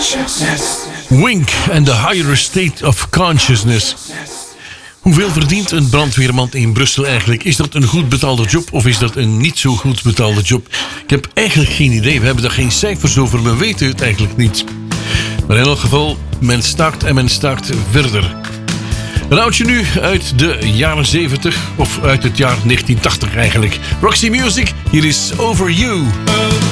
Wink and the Higher State of Consciousness. Hoeveel verdient een brandweerman in Brussel eigenlijk? Is dat een goed betaalde job of is dat een niet zo goed betaalde job? Ik heb eigenlijk geen idee. We hebben daar geen cijfers over. We weten het eigenlijk niet. Maar in elk geval, men staakt en men staakt verder. Een oudje nu uit de jaren 70 of uit het jaar 1980 eigenlijk. Roxy Music, hier is Over You.